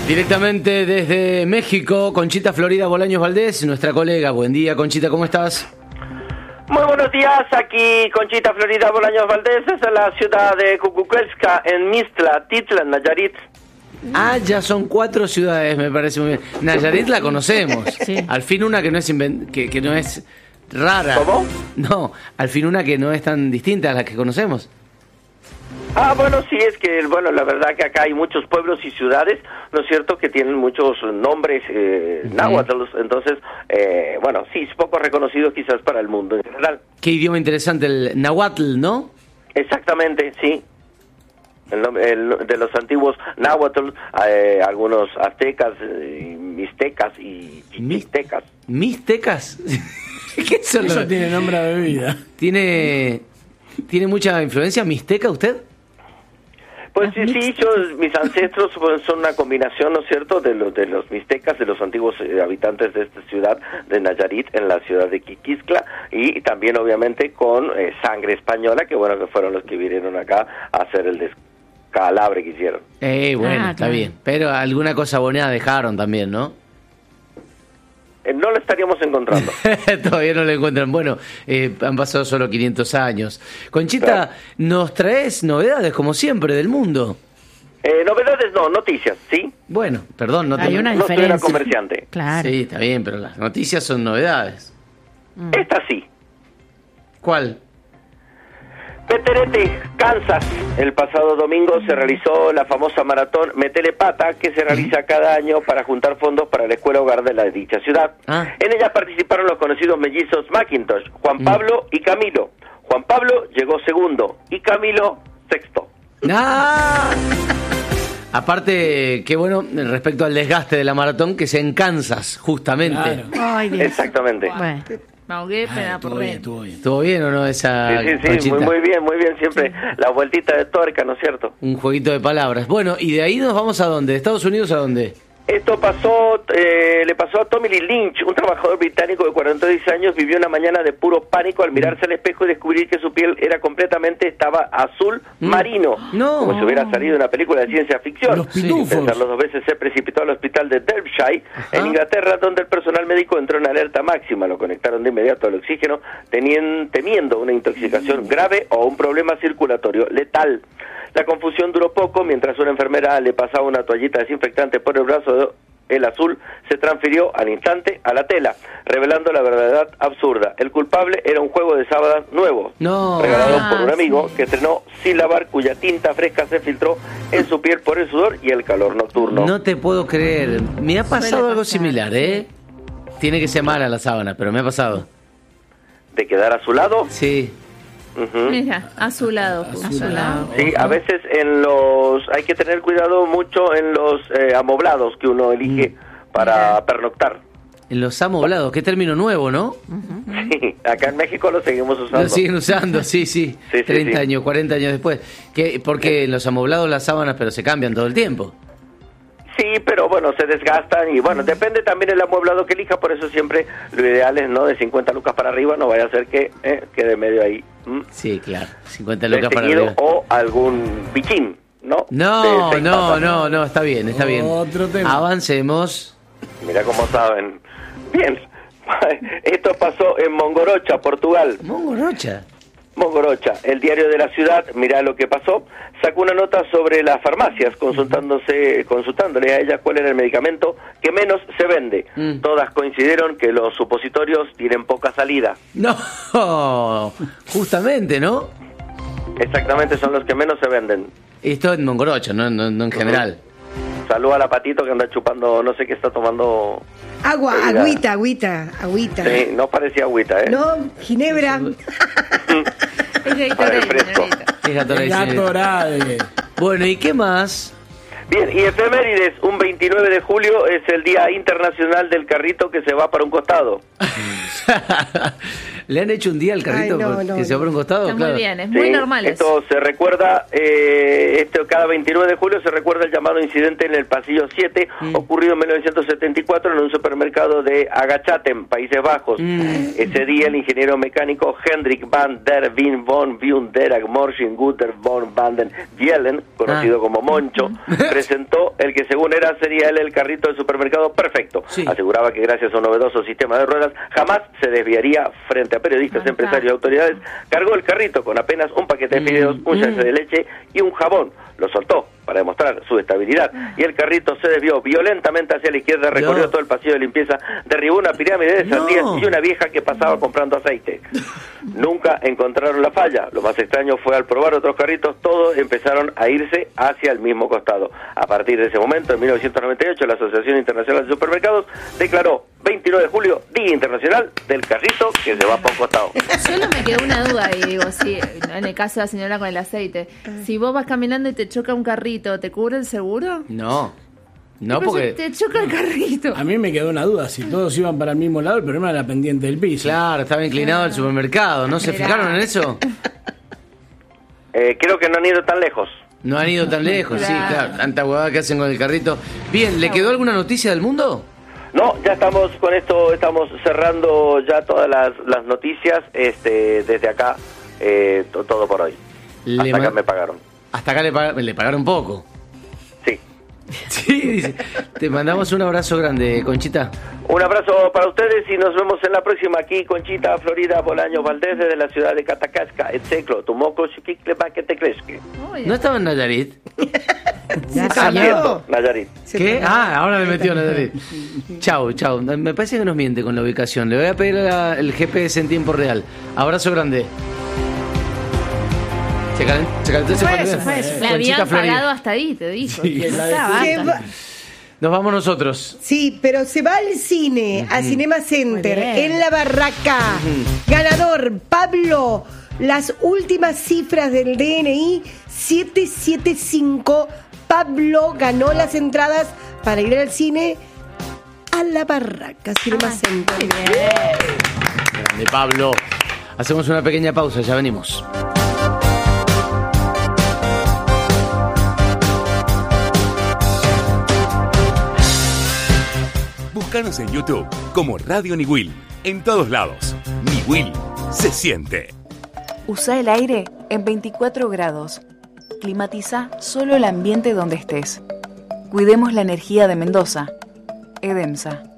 Directamente desde México, Conchita Florida Bolaños Valdés, nuestra colega. Buen día, Conchita, ¿cómo estás? Muy buenos días, aquí Conchita Florida Bolaños Valdés, desde la ciudad de Cucucuelska, en Mixtla, Titlan, Nayarit. Ah, ya son 4 ciudades, me parece muy bien. Nayarit la conocemos. Sí. Al fin una que no es que no es rara. ¿Cómo? No, al fin una que no es tan distinta a las que conocemos. Ah, bueno, sí, es que, bueno, la verdad que acá hay muchos pueblos y ciudades, ¿no es cierto?, que tienen muchos nombres náhuatl, entonces, bueno, sí, es poco reconocido quizás para el mundo en general. Qué idioma interesante, el náhuatl, ¿no? Exactamente, sí. De los antiguos náhuatl, algunos aztecas, mixtecas y chichistecas. ¿Mixtecas? ¿Qué son Eso los- tiene nombre de bebida. ¿Tiene mucha influencia mixteca usted? Pues sí, mis ancestros son una combinación, ¿no es cierto?, de los mixtecas, de los antiguos habitantes de esta ciudad de Nayarit, en la ciudad de Quiquixtla, y también obviamente con sangre española, que bueno, que fueron los que vinieron acá a hacer el descalabre que hicieron. Bueno, Ah, está claro. bien. Pero alguna cosa bonita dejaron también, ¿no? No lo estaríamos encontrando. Todavía no lo encuentran. Bueno, han pasado solo 500 años. Conchita, Claro. nos traes novedades, como siempre, del mundo. Novedades no, noticias, ¿sí? Bueno, perdón, no te... Hay una No soy una diferencia. comerciante. Claro. Sí, está bien, pero las noticias son novedades. Esta sí. ¿Cuál? Peterete, Kansas. El pasado domingo se realizó la famosa maratón Metele Pata, que se realiza cada año para juntar fondos para la escuela hogar de la dicha ciudad. Ah. En ella participaron los conocidos mellizos McIntosh, Juan Pablo y Camilo. Juan Pablo llegó segundo y Camilo sexto. ¡Ah! Aparte, qué bueno respecto al desgaste de la maratón que sea en Kansas, justamente. Claro. Ay, Dios. Exactamente. Bueno, me ahogué, pero Estuvo por bien, dentro. estuvo bien. ¿Estuvo bien o no esa Sí, Conchita? muy bien, siempre la vueltita de tuerca, ¿no es cierto? Un jueguito de palabras. Bueno, y de ahí nos vamos a dónde? ¿De Estados Unidos a dónde? Esto pasó, le pasó a Tommy Lee Lynch, un trabajador británico de 46 años, vivió una mañana de puro pánico al mirarse al espejo y descubrir que su piel estaba azul marino, No. como si hubiera salido de una película de ciencia ficción. Los Sin pitufos. pensarlo 2 veces se precipitó al hospital de Derbyshire, en Inglaterra, donde el personal médico entró en alerta máxima. Lo conectaron de inmediato al oxígeno, temiendo una intoxicación grave o un problema circulatorio letal. La confusión duró poco, mientras una enfermera le pasaba una toallita desinfectante por el brazo. El azul se transfirió al instante a la tela, revelando la verdad absurda. El culpable era un juego de sábanas nuevo, No. regalado por un Ah, amigo sí. que estrenó sin lavar, cuya tinta fresca se filtró en su piel por el sudor y el calor nocturno. No te puedo creer. Me ha pasado Suele algo pasar, similar, ¿eh? Tiene que ser mala la sábana, pero me ha pasado. De quedar a su lado. Sí. Ujú. Mira, a su lado. A su lado. Sí, a veces hay que tener cuidado mucho en los amoblados que uno elige para pernoctar. En los amoblados, qué término nuevo, ¿no? Sí, acá en México lo seguimos usando. Lo siguen usando, sí. Sí, sí, 30 sí. años, 40 años después. Porque en los amoblados las sábanas, pero se cambian todo el tiempo. Sí, pero bueno, se desgastan y bueno, depende también el amueblado que elija, por eso siempre lo ideal es, ¿no?, de 50 lucas para arriba, no vaya a ser que quede medio ahí. Sí, claro. 50 lucas para Desteñido arriba. o algún bichín, ¿no? No, De 6 patas. no, está bien, está bien. Otro tema. Avancemos. Mira cómo saben. Bien, esto pasó en Mongorocha, Portugal. Mongorocha. Mongorocha, el diario de la ciudad, mirá lo que pasó, sacó una nota sobre las farmacias, consultándole a ellas cuál era el medicamento que menos se vende. Todas coincidieron que los supositorios tienen poca salida. No, justamente, ¿no? Exactamente, son los que menos se venden. Esto en Mongorocha, no en general. Saluda a la Patito que anda chupando, no sé qué está tomando. Agua, Bebida. agüita. Sí, no parecía agüita, ¿eh? No, ginebra. Es Para el fresco. Es Gatorade. Gatorade. Bueno, ¿y qué más? Bien, y efemérides, un 29 de julio es el Día Internacional del Carrito que se va para un costado. ¿Le han hecho un día al carrito Ay, no, que no, se va por un costado? Está Claro. muy bien, es muy Sí, normal eso. esto se recuerda, cada 29 de julio se recuerda el llamado incidente en el pasillo 7, ocurrido en 1974 en un supermercado de Agachatem, Países Bajos. Ese día el ingeniero mecánico Hendrik van der Wien von Wunderag Morschen Guter von Vanden Vielen, conocido como Moncho, presentó el que según sería él el carrito del supermercado perfecto. Sí. Aseguraba que gracias a un novedoso sistema de ruedas jamás se desviaría frente a periodistas, empresarios y autoridades. Cargó el carrito con apenas un paquete de fideos, un sachet de leche y un jabón. Lo soltó para demostrar su estabilidad y el carrito se desvió violentamente hacia la izquierda, recorrió todo el pasillo de limpieza, derribó una pirámide de sandías y una vieja que pasaba comprando aceite. Nunca encontraron la falla. Lo más extraño fue al probar otros carritos, todos empezaron a irse hacia el mismo costado. A partir de ese momento, en 1998, la Asociación Internacional de Supermercados declaró 29 de julio, Día Internacional del Carrito que se va por un costado. Solo me quedó una duda y digo, si en el caso de la señora con el aceite, si vos vas caminando y te choca un carrito, ¿te cubre el seguro? No, no, Pero porque... si te choca el carrito. A mí me quedó una duda. Si todos iban para el mismo lado, el problema era la pendiente del piso. Claro, estaba inclinado el supermercado. ¿No se Mirá. fijaron en eso? Creo que no han ido tan lejos. No han ido tan lejos, sí, Claro. claro. Tanta huevada que hacen con el carrito. Bien, ¿le quedó alguna noticia del mundo? No, ya estamos con esto, estamos cerrando ya todas las noticias, desde acá, todo por hoy. Le Hasta acá ma- me pagaron. Hasta acá le pagaron poco. Sí. Sí, dice. Te mandamos un abrazo grande, Conchita. Un abrazo para ustedes y nos vemos en la próxima aquí, Conchita, Florida, Bolaños Valdés, desde la ciudad de Catacasca, Etzeclo, Tumoco, Chiquicle, Paquete, Cresque. Uy, ¿No estaba en Nayarit? Ya Asiento, Nayarit. ¿Qué? Ahora me metió en Nayarit. Chau. Me parece que nos miente con la ubicación. Le voy a pedir el GPS en tiempo real. Abrazo grande. Se calentó ese Fue partido. eso, fue eso. Le Conchita habían Florida. pagado hasta ahí, te dijo. Sí, Está Se basta. va- Nos vamos nosotros. Sí, pero se va al cine, a Cinema Center, Muy bien. en La Barraca. Ganador, Pablo. Las últimas cifras del DNI, 775. Pablo ganó las entradas para ir al cine a La Barraca, Cinema Center. Muy bien. Grande Pablo. Hacemos una pequeña pausa, ya venimos. Búscanos en YouTube como Radio Niwil. En todos lados. Niwil se siente. Usa el aire en 24 grados. Climatiza solo el ambiente donde estés. Cuidemos la energía de Mendoza. EDEMSA.